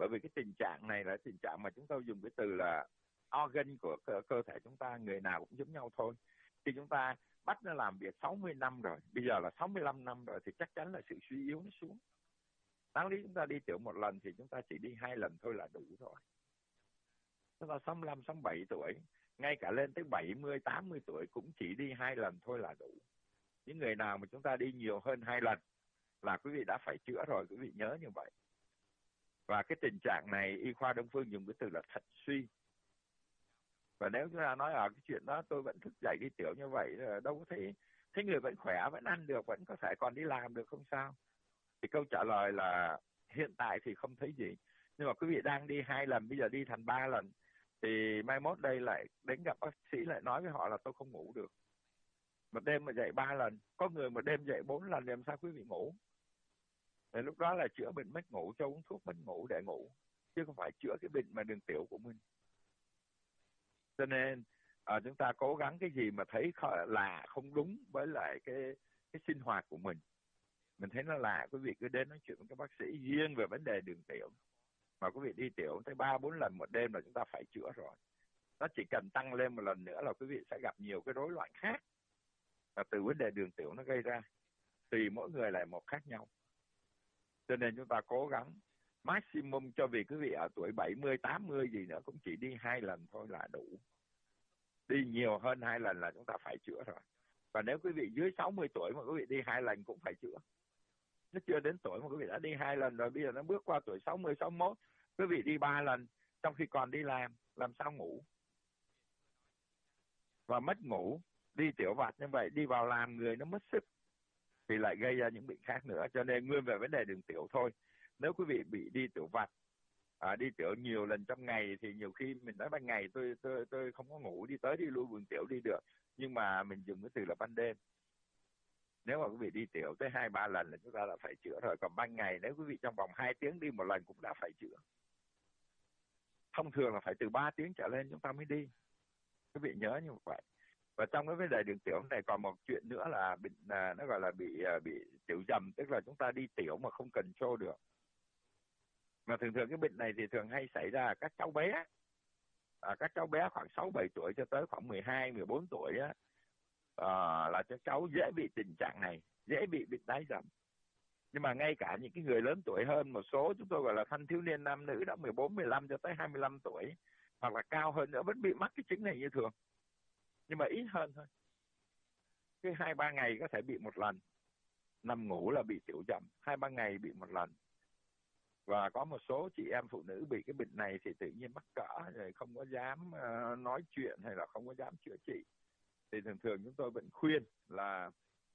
Bởi vì cái tình trạng này là tình trạng mà chúng tôi dùng cái từ là organ của cơ thể chúng ta, người nào cũng giống nhau thôi. Khi chúng ta bắt nó làm việc 60 năm rồi, bây giờ là 65 năm rồi, thì chắc chắn là sự suy yếu nó xuống. Đáng lý chúng ta đi tiểu một lần thì chúng ta chỉ đi 2 lần thôi là đủ rồi. Chúng ta 65, 67 tuổi, ngay cả lên tới 70, 80 tuổi cũng chỉ đi 2 lần thôi là đủ. Những người nào mà chúng ta đi nhiều hơn 2 lần là quý vị đã phải chữa rồi, quý vị nhớ như vậy. Và cái tình trạng này y khoa Đông phương dùng cái từ là thận suy. Và nếu chúng ta nói ở cái chuyện đó tôi vẫn thức dậy đi tiểu như vậy, đâu có thấy người vẫn khỏe, vẫn ăn được, vẫn có thể còn đi làm được, không sao. Thì câu trả lời là hiện tại thì không thấy gì. Nhưng mà quý vị đang đi 2 lần, bây giờ đi thành 3 lần, thì mai mốt đây lại đến gặp bác sĩ lại nói với họ là tôi không ngủ được. Một đêm mà dậy 3 lần, có người một đêm dậy 4 lần, làm sao quý vị ngủ? Thì lúc đó là chữa bệnh mất ngủ, cho uống thuốc mất ngủ để ngủ, chứ không phải chữa cái bệnh mà đường tiểu của mình. Cho nên chúng ta cố gắng cái gì mà thấy lạ, không đúng với lại cái sinh hoạt của mình thấy nó lạ, quý vị cứ đến nói chuyện với các bác sĩ riêng về vấn đề đường tiểu. Mà quý vị đi tiểu tới 3-4 lần một đêm là chúng ta phải chữa rồi. Nó chỉ cần tăng lên một lần nữa là quý vị sẽ gặp nhiều cái rối loạn khác, và từ vấn đề đường tiểu nó gây ra, tùy mỗi người lại một khác nhau. Cho nên chúng ta cố gắng maximum, cho vì quý vị ở tuổi 70, 80 gì nữa cũng chỉ đi 2 lần thôi là đủ. Đi nhiều hơn 2 lần là chúng ta phải chữa rồi. Và nếu quý vị dưới 60 tuổi mà quý vị đi 2 lần cũng phải chữa. Nó chưa đến tuổi mà quý vị đã đi 2 lần rồi, bây giờ nó bước qua tuổi 60, 61, quý vị đi 3 lần trong khi còn đi làm sao ngủ? Và mất ngủ, đi tiểu vặt như vậy, đi vào làm người nó mất sức, thì lại gây ra những bệnh khác nữa. Cho nên nguyên về vấn đề đường tiểu thôi. Nếu quý vị bị đi tiểu vặt, đi tiểu nhiều lần trong ngày, thì nhiều khi mình nói ban ngày tôi không có ngủ, đi tới đi lui buồn tiểu đi được, nhưng mà mình dùng cái từ là ban đêm. Nếu mà quý vị đi tiểu tới 2-3 lần là chúng ta đã phải chữa rồi. Còn ban ngày nếu quý vị trong vòng 2 tiếng đi một lần cũng đã phải chữa. Thông thường là phải từ 3 tiếng trở lên chúng ta mới đi. Quý vị nhớ như vậy. Và trong cái vấn đề đường tiểu này còn một chuyện nữa là nó gọi là bị tiểu dầm, tức là chúng ta đi tiểu mà không cần control được. Mà thường cái bệnh này thì thường hay xảy ra ở các cháu bé. Các cháu bé khoảng 6-7 tuổi cho tới khoảng 12-14 tuổi á, là các cháu dễ bị tình trạng này, dễ bị bệnh đái dầm. Nhưng mà ngay cả những cái người lớn tuổi hơn, một số chúng tôi gọi là thanh thiếu niên nam nữ đã 14, 15 cho tới 25 tuổi hoặc là cao hơn nữa vẫn bị mắc cái chứng này như thường, nhưng mà ít hơn thôi. Cái 2-3 ngày có thể bị một lần, nằm ngủ là bị tiểu dầm, 2-3 ngày bị một lần. Và có một số chị em phụ nữ bị cái bệnh này thì tự nhiên mắc cỡ rồi không có dám nói chuyện hay là không có dám chữa trị. Thì thường chúng tôi vẫn khuyên là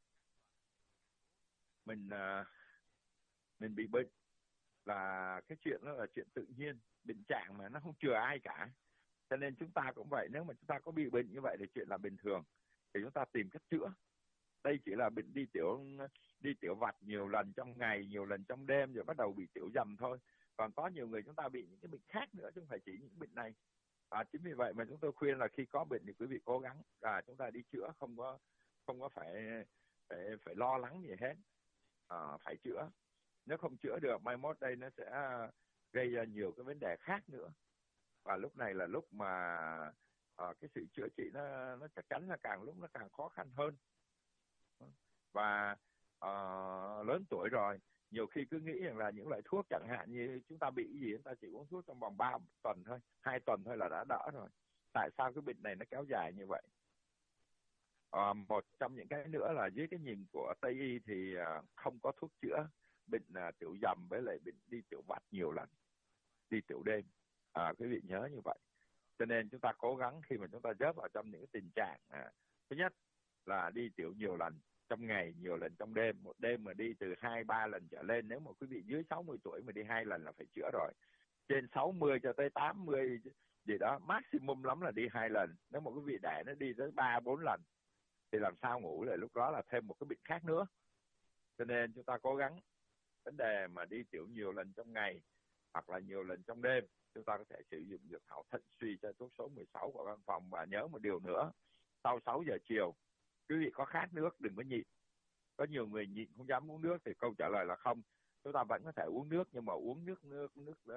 mình bị bệnh là cái chuyện đó là chuyện tự nhiên, bệnh trạng mà nó không chừa ai cả. Cho nên chúng ta cũng vậy, nếu mà chúng ta có bị bệnh như vậy thì chuyện là bình thường, thì chúng ta tìm cách chữa. Đây chỉ là bệnh đi tiểu vặt nhiều lần trong ngày, nhiều lần trong đêm rồi bắt đầu bị tiểu dầm thôi. Còn có nhiều người chúng ta bị những cái bệnh khác nữa chứ không phải chỉ những bệnh này. Chính vì vậy mà chúng tôi khuyên là khi có bệnh thì quý vị cố gắng chúng ta đi chữa, không có phải lo lắng gì hết. Phải chữa. Nếu không chữa được, mai mốt đây nó sẽ gây ra nhiều cái vấn đề khác nữa. Và lúc này là lúc mà cái sự chữa trị nó chắc chắn là càng lúc nó càng khó khăn hơn. Và lớn tuổi rồi, nhiều khi cứ nghĩ rằng là những loại thuốc, chẳng hạn như chúng ta bị cái gì chúng ta chỉ uống thuốc trong vòng 3 tuần thôi, 2 tuần thôi là đã đỡ rồi. Tại sao cái bệnh này nó kéo dài như vậy? Một trong những cái nữa là dưới cái nhìn của Tây y thì không có thuốc chữa bệnh tiểu dầm với lại bệnh đi tiểu vặt nhiều lần, đi tiểu đêm. Quý vị nhớ như vậy. Cho nên chúng ta cố gắng khi mà chúng ta rớt vào trong những cái tình trạng thứ nhất là đi tiểu nhiều lần trong ngày, nhiều lần trong đêm. Một đêm mà đi từ 2-3 lần trở lên, nếu mà quý vị dưới 60 tuổi mà đi 2 lần là phải chữa rồi. Trên 60 cho tới 80 gì đó, maximum lắm là đi 2 lần. Nếu mà quý vị để nó đi tới 3-4 lần thì làm sao ngủ, lại lúc đó là thêm một cái bệnh khác nữa. Cho nên chúng ta cố gắng vấn đề mà đi tiểu nhiều lần trong ngày hoặc là nhiều lần trong đêm, chúng ta có thể sử dụng dược thảo thận suy cho thuốc số 16 của văn phòng. Và nhớ một điều nữa, sau 6 giờ chiều quý vị có khát nước đừng có nhịn. Có nhiều người nhịn không dám uống nước thì câu trả lời là không, chúng ta vẫn có thể uống nước, nhưng mà uống nước